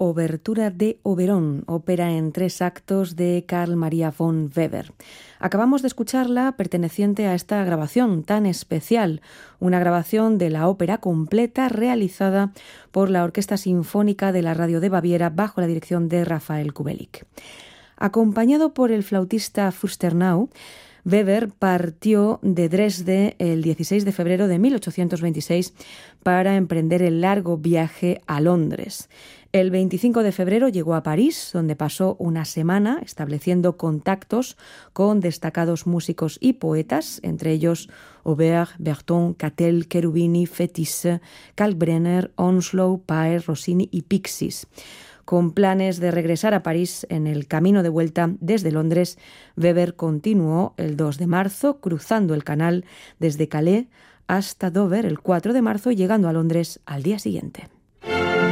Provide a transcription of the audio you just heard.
Obertura de Oberón, ópera en 3 actos de Carl Maria von Weber. Acabamos de escucharla perteneciente a esta grabación tan especial, una grabación de la ópera completa realizada por la Orquesta Sinfónica de la Radio de Baviera bajo la dirección de Rafael Kubelik. Acompañado por el flautista Fürsternau, Weber partió de Dresde el 16 de febrero de 1826 para emprender el largo viaje a Londres. El 25 de febrero llegó a París, donde pasó una semana estableciendo contactos con destacados músicos y poetas, entre ellos Auber, Berton, Catel, Cherubini, Fétis, Kalkbrenner, Onslow, Paer, Rossini y Pixis. Con planes de regresar a París en el camino de vuelta desde Londres, Weber continuó el 2 de marzo cruzando el canal desde Calais hasta Dover el 4 de marzo, llegando a Londres al día siguiente.